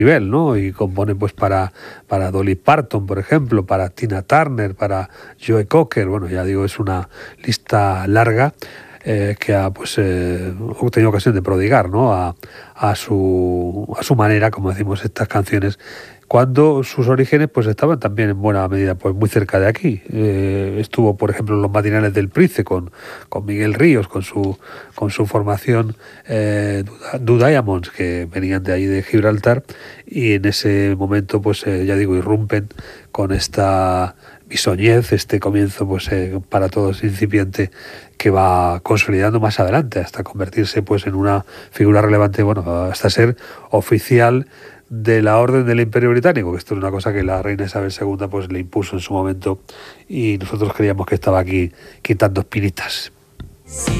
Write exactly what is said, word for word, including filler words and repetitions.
nivel, ¿no? Y componen pues para, para Dolly Parton, por ejemplo, para Tina Turner, para Joe Cocker. Bueno, ya digo, es una lista larga eh, que ha pues eh, tenido ocasión de prodigar, ¿no? A, a, su, a su manera, como decimos, estas canciones, cuando sus orígenes pues estaban también en buena medida pues muy cerca de aquí. Eh, estuvo, por ejemplo, en los matinales del Price con, con Miguel Ríos, con su, con su formación eh, Do Diamonds, que venían de ahí de Gibraltar, y en ese momento, pues eh, ya digo, irrumpen con esta bisoñez, este comienzo pues eh, para todos incipiente, que va consolidando más adelante hasta convertirse pues en una figura relevante, bueno, hasta ser oficial de la Orden del Imperio Británico, que esto es una cosa que la reina Isabel segunda pues le impuso en su momento, y nosotros creíamos que estaba aquí quitando espinitas.